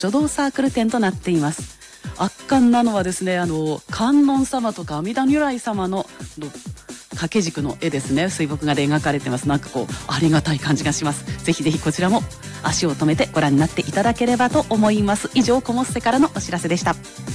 書道サークル展となっています。圧巻なのはですね、観音様とか阿弥陀如来様の掛け軸の絵ですね、水墨画で描かれてます。なんかこうありがたい感じがします。ぜひぜひこちらも足を止めてご覧になっていただければと思います。以上、コモッセからのお知らせでした。